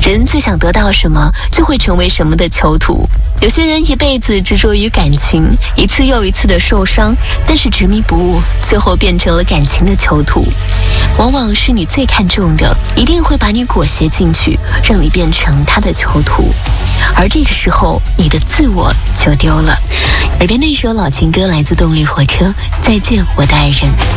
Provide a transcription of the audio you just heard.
人最想得到什么，就会成为什么的囚徒。有些人一辈子执着于感情，一次又一次的受伤，但是执迷不悟，最后变成了感情的囚徒。往往是你最看重的，一定会把你裹挟进去，让你变成他的囚徒。而这个时候，你的自我就丢了。耳边那首老情歌来自动力火车，再见我的爱人。